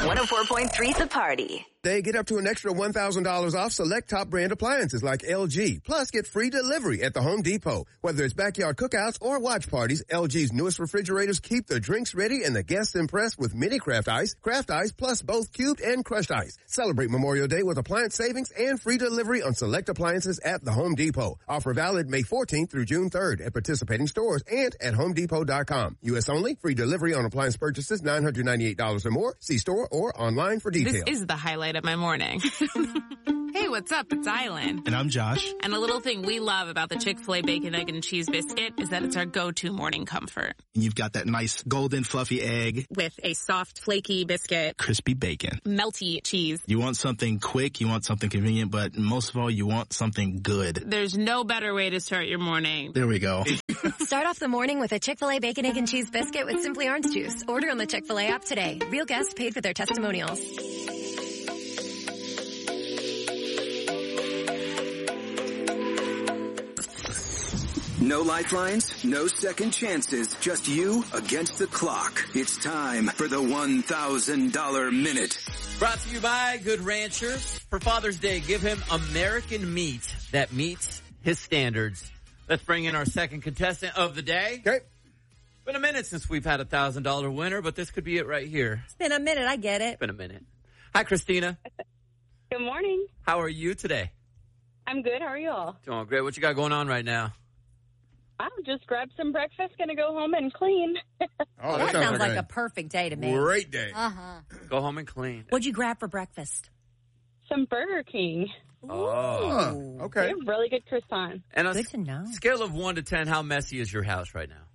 104.3 The Party. They get up to an extra $1,000 off select top brand appliances like LG. Plus, get free delivery at the Home Depot. Whether it's backyard cookouts or watch parties, LG's newest refrigerators keep the drinks ready and the guests impressed with mini Craft Ice, plus both cubed and crushed ice. Celebrate Memorial Day with appliance savings and free delivery on select appliances at the Home Depot. Offer valid May 14th through June 3rd at participating stores and at HomeDepot.com. U.S. only. Free delivery on appliance purchases $998 or more. See store or online for details. This is the highlight of my morning. Hey, what's up? It's Island. And I'm Josh. And a little thing we love about the Chick-fil-A Bacon, Egg, and Cheese Biscuit is that it's our go-to morning comfort. And you've got that nice golden fluffy egg. With a soft, flaky biscuit. Crispy bacon. Melty cheese. You want something quick, you want something convenient, but most of all, you want something good. There's no better way to start your morning. There we go. Start off the morning with a Chick-fil-A Bacon, Egg, and Cheese Biscuit with Simply Orange Juice. Order on the Chick-fil-A app today. Real guests paid for their testimonials. No lifelines, no second chances, just you against the clock. It's time for the $1,000 Minute. Brought to you by Good Rancher. For Father's Day, give him American meat that meets his standards. Let's bring in our second contestant of the day. Okay. It's been a minute since we've had a $1,000 winner, but this could be it right here. It's been a minute. I get it. It's been a minute. Hi, Christina. Good morning. How are you today? I'm good. How are you all? Doing great. What you got going on right now? I'll just grab some breakfast. Going to go home and clean. Oh, that sounds like a perfect day to me. Great day. Uh-huh. Go home and clean. What'd you grab for breakfast? Some Burger King. Oh, okay. They have really good croissant. And Good to know. Scale of 1 to 10, how messy is your house right now?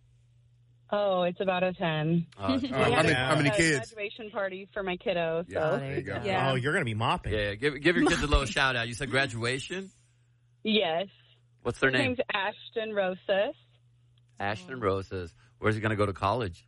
Oh, it's about a 10. Oh, We had how many a kids? graduation party for my kiddo. So. Yeah, there you go. Yeah. Oh, you're going to be mopping. yeah, give your kids a little shout out. You said graduation? Yes. What's their His name? name's Ashton Rosas. Ashton Roses. Where's he going to go to college?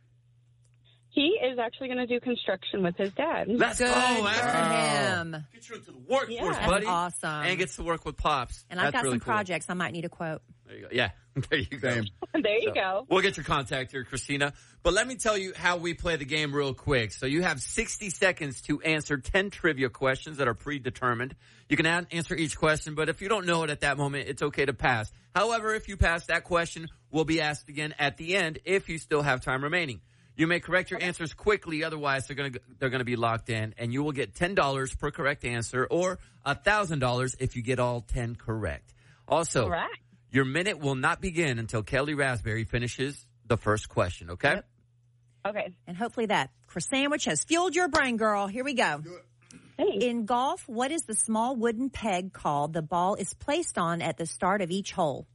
He is actually going to do construction with his dad. Let's Good go, for Ashton. him. Get you into the workforce, Yeah. buddy. That's awesome. And gets to work with Pops. And I've got That's really some cool. projects I might need a quote. There you go. Yeah, there you go. Same. There you go. We'll get your contact here, Christina. But let me tell you how we play the game real quick. So you have 60 seconds to answer 10 trivia questions that are predetermined. You can answer each question, but if you don't know it at that moment, it's okay to pass. However, if you pass, that question will be asked again at the end if you still have time remaining. You may correct your answers quickly, otherwise they're going to be locked in, and you will get $10 per correct answer or $1,000 if you get all 10 correct. Also, All right. your minute will not begin until Kelly Raspberry finishes the first question, okay? Yep. Okay. And hopefully that croissant sandwich has fueled your brain, girl. Here we go. Thanks. In golf, what is the small wooden peg called the ball is placed on at the start of each hole?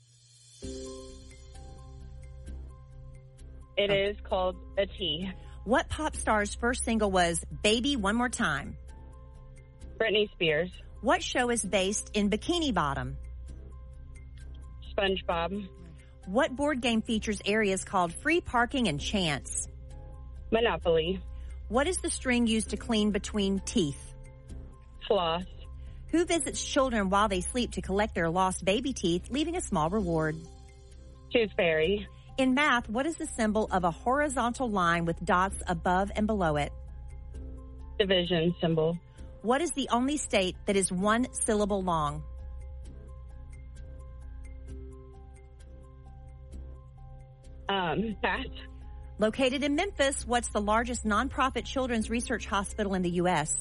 It is called a tee. What pop star's first single was Baby One More Time? Britney Spears. What show is based in Bikini Bottom? SpongeBob. What board game features areas called free parking and chance? Monopoly. What is the string used to clean between teeth? Floss. Who visits children while they sleep to collect their lost baby teeth, leaving a small reward? Tooth Fairy. In math, what is the symbol of a horizontal line with dots above and below it? Division symbol. What is the only state that is one syllable long? Pass. Located in Memphis, what's the largest nonprofit children's research hospital in the U.S.?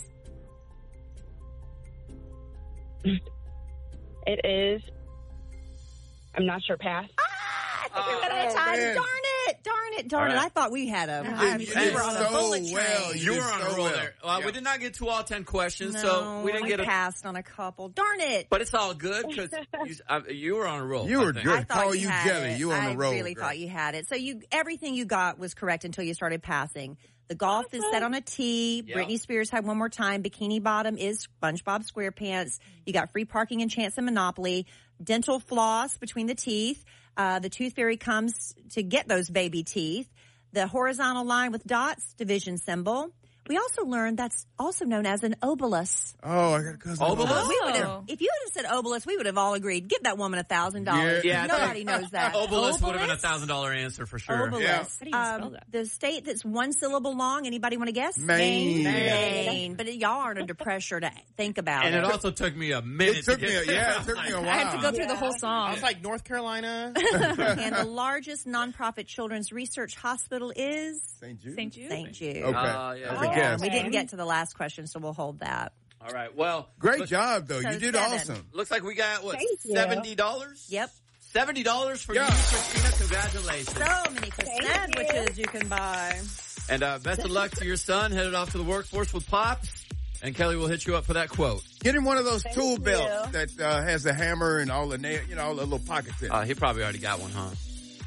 It is. I'm not sure. Pass. I think we ran out of time. man. Darn it. I thought we had a... You we did were on a so bullet train. well. You were on a roll well. there. Yeah. We did not get to all 10 questions, No, so we didn't get I passed on a couple. Darn it. But it's all good because you were on a roll. You I were think. good. I thought Call you you had jelly. it. You on the roll, I really girl. thought you had it. So everything you got was correct until you started passing. The golf is set on a tee. Yeah. Britney Spears had One More Time. Bikini Bottom is SpongeBob SquarePants. You got free parking and chance and Monopoly. Dental floss between the teeth. The Tooth Fairy comes to get those baby teeth. The horizontal line with dots, division symbol. We also learned that's also known as an obolus. Oh, I got a cousin. Obolus? We would have, if you had said obolus, we would have all agreed. Give that woman $1,000. Yeah, Nobody knows that. Obolus would have been $1,000 answer for sure. Obolus. Yeah. How do you spell that? The state that's one syllable long. Anybody want to guess? Maine. Maine. But y'all aren't under pressure to think about And it. it also took me a minute It took to me get it took me a while. I have to go through the whole song. I was like, North Carolina. And the largest nonprofit children's research hospital is St. Jude. St. Jude. St. Jude. Okay. yeah. That's a guess. We didn't get to the last question, so we'll hold that. All right. Well, Great job, though. So You did 7. awesome. looks like we got, what, Thank you. $70? Yep. $70 for Yeah. you, Christina. Congratulations. So many sandwiches you can buy. And best of luck to your son. Headed off to the workforce with Pops. And Kelly will hit you up for that quote. Get him one of those tool you. belts that has the hammer and all the nail, all the little pockets in it. He probably already got one, huh?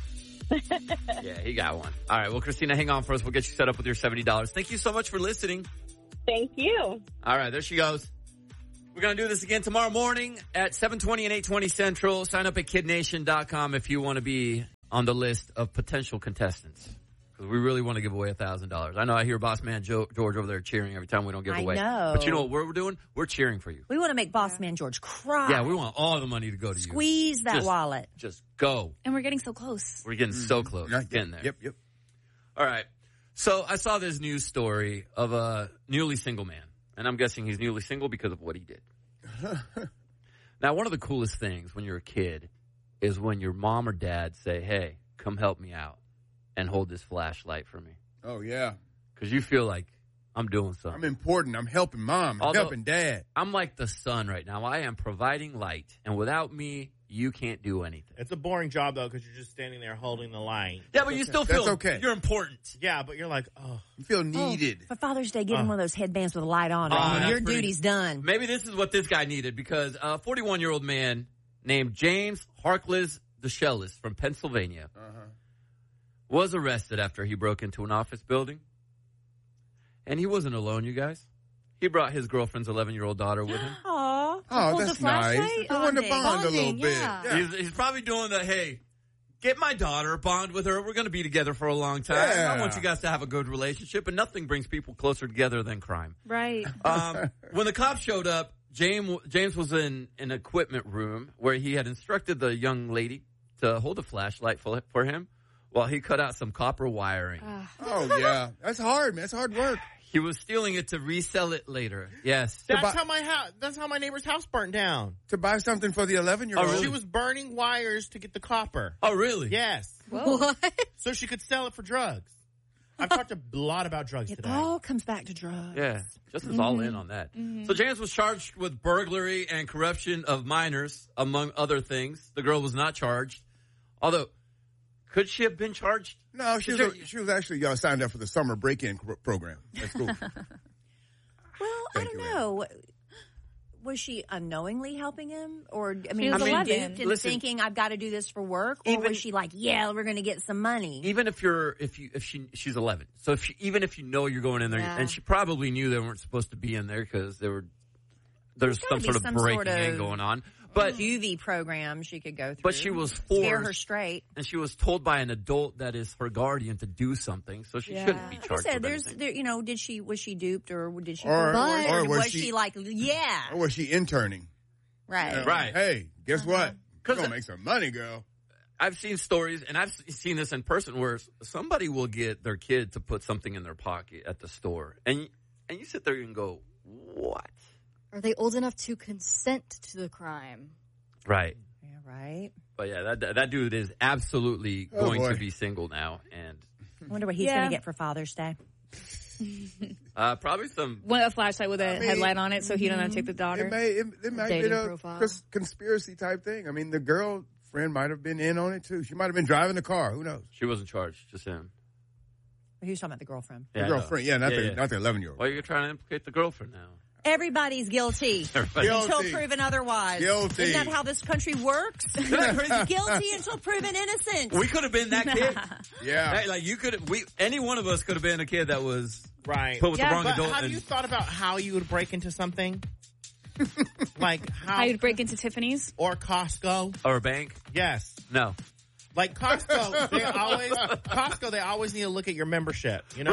Yeah, he got one. All right. Well, Christina, hang on for us. We'll get you set up with your $70. Thank you so much for listening. Thank you. All right. There she goes. We're going to do this again tomorrow morning at 7:20 and 8:20 Central. Sign up at kidnation.com if you want to be on the list of potential contestants. Because we really want to give away $1,000. I know I hear Boss Man George over there cheering every time we don't give away. I know. But you know what we're doing? We're cheering for you. We want to make Boss Man George cry. Yeah, we want all the money to go to you. Squeeze that wallet. Just go. And we're getting so close. We're getting so close. Yeah, Getting there. Yep. All right. So I saw this news story of a newly single man. And I'm guessing he's newly single because of what he did. Now, one of the coolest things when you're a kid is when your mom or dad say, hey, come help me out and hold this flashlight for me. Oh, yeah. Because you feel like I'm doing something. I'm important. I'm helping mom. I'm helping dad. I'm like the sun right now. I am providing light. And without me, you can't do anything. It's a boring job, though, because you're just standing there holding the light. Yeah, but you still feel okay. You're important. Yeah, but you're like, oh. You feel needed. For Father's Day, get him one of those headbands with a light on it. that's Your pretty- duty's done. Maybe this is what this guy needed because a 41-year-old man named James Harkless DeShellis from Pennsylvania was arrested after he broke into an office building. And he wasn't alone, you guys. He brought his girlfriend's 11-year-old daughter with him. Aw. Oh, that's nice. I want to bond a little Bonding, bit. yeah. He's probably doing the, hey, get my daughter, bond with her. We're going to be together for a long time. Yeah. I want you guys to have a good relationship, and nothing brings people closer together than crime. Right. When the cops showed up, James was in an equipment room where he had instructed the young lady to hold a flashlight for him while he cut out some copper wiring. Oh, yeah. That's hard, man. That's hard work. He was stealing it to resell it later. Yes. That's how my neighbor's house burned down. To buy something for the 11-year-old. Oh, really? She was burning wires to get the copper. Oh, really? Yes. What? So she could sell it for drugs. I've talked a lot about drugs It today. all comes back to drugs. Yeah. Justin's all in on that. So James was charged with burglary and corruption of minors, among other things. The girl was not charged. Although, could she have been charged? No, she was actually signed up for the summer break-in program. That's cool. Well, I Thank don't you, know. Was she unknowingly helping him? Or, I was mean, was she 11. duped and Listen, thinking, I've got to do this for work? Or was she like, yeah, we're going to get some money? Even if she's 11. So even if you know you're going in there, Yeah. and she probably knew they weren't supposed to be in there because there's gotta some be sort of some breaking sort of in going on. But UV program she could go through. But she was Scare her forced, straight. and she was told by an adult that is her guardian to do something, so she shouldn't be Like I charged said, with anything. was she duped or did she? Or was she like, yeah, Or was she interning? right? Right. Hey, guess what? You're 'Cause going to make some money, girl. I've seen stories, and I've seen this in person, where somebody will get their kid to put something in their pocket at the store, and you sit there and go, what? Are they old enough to consent to the crime? Right. Yeah, right. But yeah, that dude is absolutely going boy. to be single now, and I wonder what he's going to get for Father's Day. probably some. A flashlight with a headlight on it so he don't have to take the daughter. It might be Dating a profile. conspiracy type thing. I mean, the girlfriend might have been in on it, too. She might have been driving the car. Who knows? She wasn't charged, just him. He was talking about the girlfriend. The girlfriend. Yeah, not the 11-year-old. Why are you trying to implicate the girlfriend now? Everybody's guilty. Until proven otherwise. Guilty. Isn't that how this country works? Guilty until proven innocent. We could have been that kid. Yeah. Hey, like any one of us could have been a kid that was Right. put with the wrong but adult. have you thought about how you would break into something? Like How you'd break into Tiffany's? or Costco? or a bank? Yes. No. Like Costco, they always need to look at your membership. You know, Right.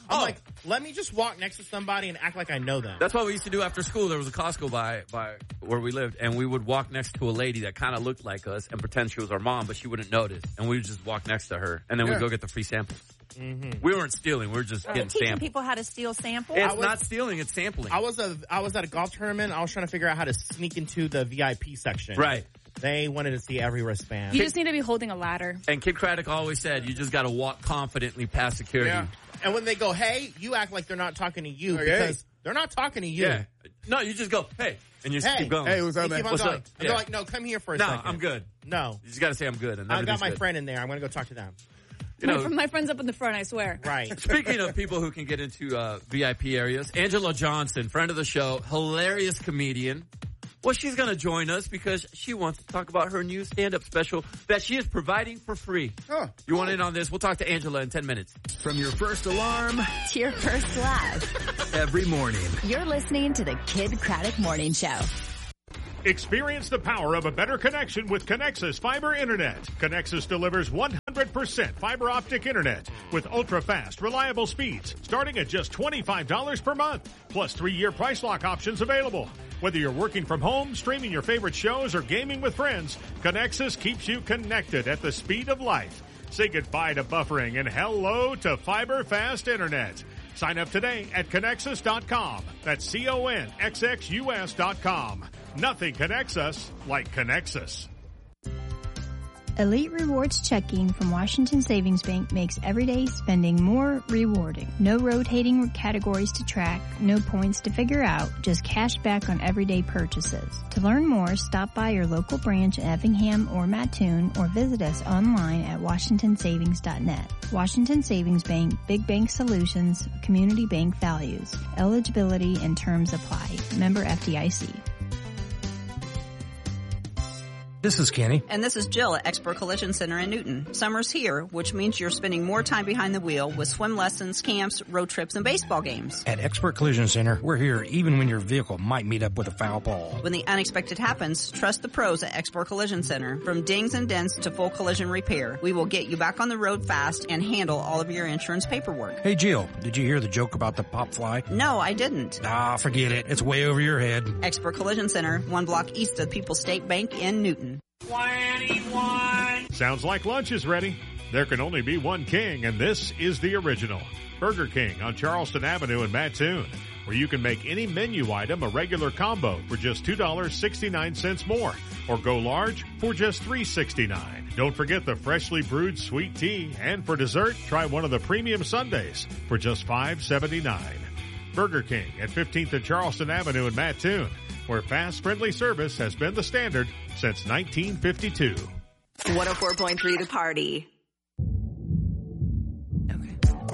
I'm like, let me just walk next to somebody and act like I know them. That's what we used to do after school. There was a Costco by where we lived, and we would walk next to a lady that kind of looked like us and pretend she was our mom, but she wouldn't notice. And we would just walk next to her, and then we'd go get the free samples. Mm-hmm. We weren't stealing. We were just getting teaching samples. people how to steal samples. It's not stealing. It's sampling. I was at a golf tournament. I was trying to figure out how to sneak into the VIP section. Right. They wanted to see every wristband. You just need to be holding a ladder. And Kid Craddock always said, you just got to walk confidently past security. Yeah. And when they go, hey, you act like they're not talking to you because they're not talking to you. Yeah. No, you just go, hey, and you just keep going. Hey, what's up, man? What's up? Yeah. They're like, no, come here for a second. No, I'm good. No. You just got to say I'm good. And I got my good. friend in there. I'm going to go talk to them. You know, My friend's up in the front, I swear. Right. Speaking of people who can get into VIP areas, Angela Johnson, friend of the show, hilarious comedian. Well, she's going to join us because she wants to talk about her new stand-up special that she is providing for free. Oh, you want in on this? We'll talk to Angela in 10 minutes. From your first alarm To your first laugh. every morning. You're listening to the Kid Craddock Morning Show. Experience the power of a better connection with Connexus Fiber Internet. Connexus delivers 100% fiber optic internet with ultra-fast, reliable speeds starting at just $25 per month, plus 3-year price lock options available. Whether you're working from home, streaming your favorite shows, or gaming with friends, Connexus keeps you connected at the speed of life. Say goodbye to buffering and hello to fiber fast internet. Sign up today at Connexus.com. That's CONXXUS.com. Nothing connects us like Connexus. Elite Rewards checking from Washington Savings Bank makes everyday spending more rewarding. No rotating categories to track, no points to figure out, just cash back on everyday purchases. To learn more, stop by your local branch in Effingham or Mattoon or visit us online at washingtonsavings.net. Washington Savings Bank, Big Bank Solutions, Community Bank Values. Eligibility and terms apply. Member FDIC. This is Kenny. And this is Jill at Expert Collision Center in Newton. Summer's here, which means you're spending more time behind the wheel with swim lessons, camps, road trips, and baseball games. At Expert Collision Center, we're here even when your vehicle might meet up with a foul ball. When the unexpected happens, trust the pros at Expert Collision Center. From dings and dents to full collision repair, we will get you back on the road fast and handle all of your insurance paperwork. Hey Jill, did you hear the joke about the pop fly? No, I didn't. Ah, forget it. It's way over your head. Expert Collision Center, 1 block east of People's State Bank in Newton. 21. Sounds like lunch is ready. There can only be one king, and this is the original. Burger King on Charleston Avenue in Mattoon, where you can make any menu item a regular combo for just $2.69 more, or go large for just $3.69. Don't forget the freshly brewed sweet tea, and for dessert, try one of the premium sundaes for just $5.79. Burger King at 15th and Charleston Avenue in Mattoon, where fast, friendly service has been the standard since 1952. 104.3 The Party.